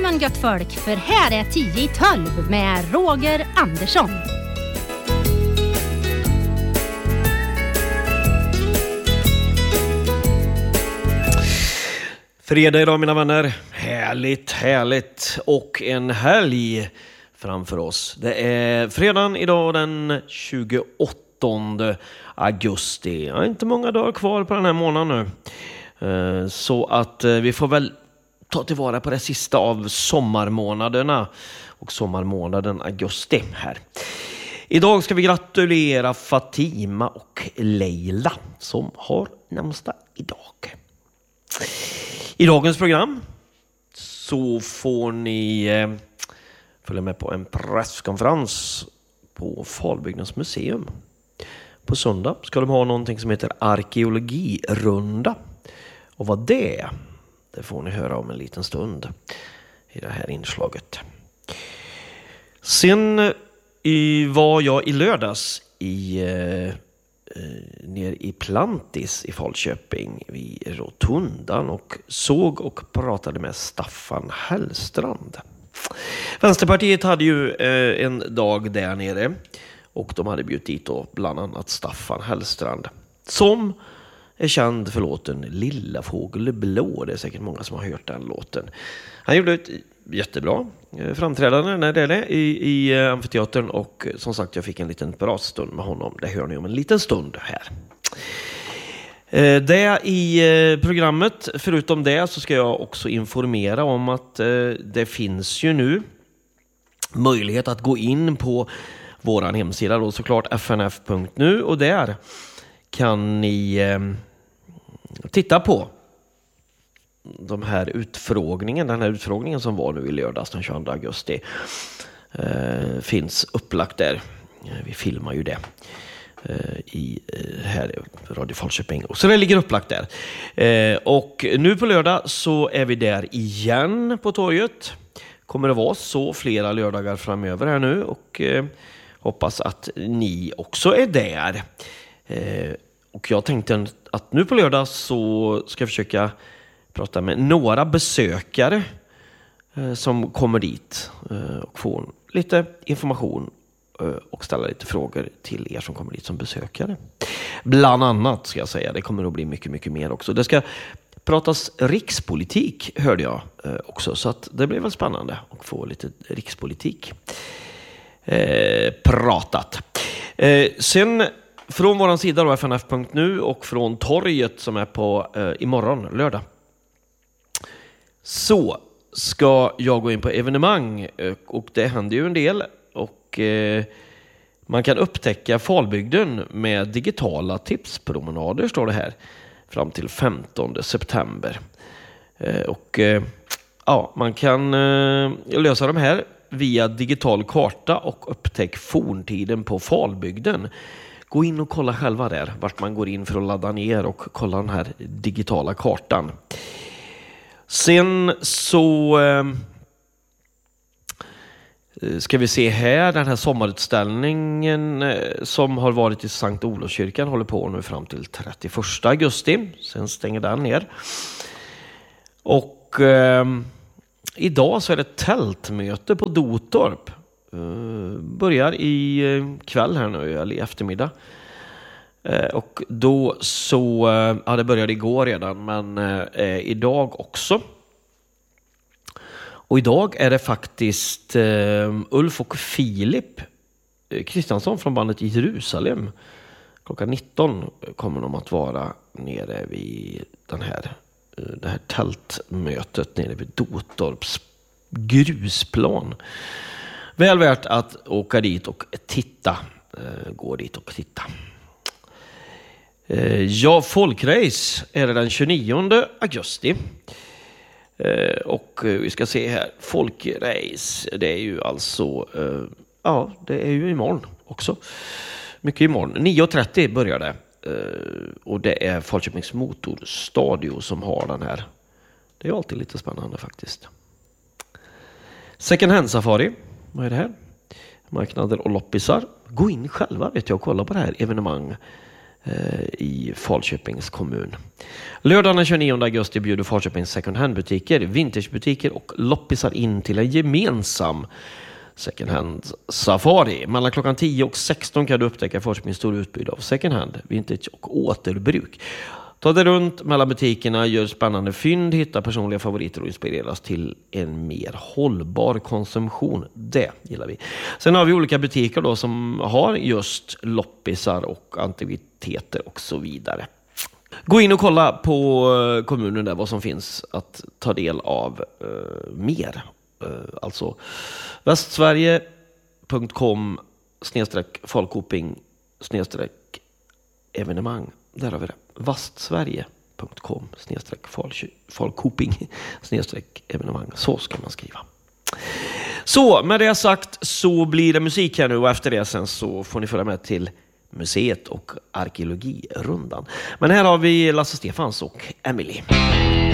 morgon gött folk, för här är 10 i 12 med Roger Andersson. Fredag idag mina vänner, härligt och en helg framför oss. Det är fredagen idag den 28 augusti. Ja, inte många dagar kvar på den här månaden nu. Så att vi får väl ta tillvara på det sista av sommarmånaderna och sommarmånaden augusti här. Idag ska vi gratulera Fatima och Leila som har namnsdag idag. I dagens program så får ni följa med på en presskonferens på Falbygdens museum. På söndag ska de ha någonting som heter arkeologirunda. Och vad det får ni höra om en liten stund i det här inslaget. Sen var jag i lördags ner i Plantis i Falköping vid Rotundan och såg och pratade med Staffan Hellstrand. Vänsterpartiet hade ju en dag där nere och de hade bjudit dit då bland annat Staffan Hellstrand som är känd för låten Lilla fågel blå. Det är säkert många som har hört den låten. Han gjorde ett jättebra framträdande när det är i amfiteatern och som sagt jag fick en liten bra stund med honom. Det hör ni om en liten stund här. Det i programmet, förutom det så ska jag också informera om att det finns ju nu möjlighet att gå in på våran hemsida då såklart fnf.nu och där kan ni titta på den här utfrågningen som var nu i lördags den 22 augusti finns upplagt där. Vi filmar ju det här i Radio Falköping. Så det ligger upplagt där. Och nu på lördag så är vi där igen på torget. Kommer det vara så flera lördagar framöver här nu och hoppas att ni också är där. Och jag tänkte att nu på lördag så ska jag försöka prata med några besökare som kommer dit och få lite information och ställa lite frågor till er som kommer dit som besökare. Bland annat ska jag säga, det kommer att bli mycket, mycket mer också. Det ska pratas rikspolitik hörde jag också, så att det blir väl spännande att få lite rikspolitik pratat. Sen från våran sida då, fnf.nu och från torget som är på imorgon, lördag. Så ska jag gå in på evenemang och det händer ju en del och man kan upptäcka Falbygden med digitala tipspromenader står det här fram till 15 september. Och ja, man kan lösa de här via digital karta och upptäck forntiden på Falbygden. Gå in och kolla själva där vart man går in för att ladda ner och kolla den här digitala kartan. Sen så ska vi se här den här sommarutställningen som har varit i Sankt Olofskyrkan håller på nu fram till 31 augusti. Sen stänger den ner. Och idag så är det tältmöte på Dotorp. Börjar i kväll här nu eller i eftermiddag. Och då så det började igår redan men idag också. Och idag är det faktiskt Ulf och Filip Kristiansson från bandet i Jerusalem. Klockan 19 kommer de att vara nere vid det här tältmötet nere vid Dotorps grusplan. Väl värt att åka dit och titta. Gå dit och titta. Ja, folkrace är det den 29 augusti. Och vi ska se här. Folkrace, det är ju alltså det är ju imorgon också. Mycket imorgon. 9.30 börjar det. Och det är Falköpings motorstadio som har den här. Det är alltid lite spännande faktiskt. Second hand safari. Vad är det här? Marknader och loppisar. Gå in själva vet jag och kolla på det här evenemang i Falköpings kommun. Lördagen den 29 augusti bjuder Falköpings second hand-butiker, vintagebutiker och loppisar in till en gemensam second hand safari. Mellan klockan 10 och 16 kan du upptäcka Falköpings stora utbud av second hand, vintage och återbruk. Ta dig runt mellan butikerna, gör spännande fynd, hitta personliga favoriter och inspireras till en mer hållbar konsumtion. Det gillar vi. Sen har vi olika butiker då som har just loppisar och antikviteter och så vidare. Gå in och kolla på kommunen där vad som finns att ta del av mer. Alltså vastsverige.com/Falkoping/evenemang. Där har vi det. vastsverige.com/Falkoping/evenemang. Så ska man skriva. Så med det sagt så blir det musik här nu och efter det sen så får ni följa med till museet och arkeologirundan. Men här har vi Lasse Stefans och Emily.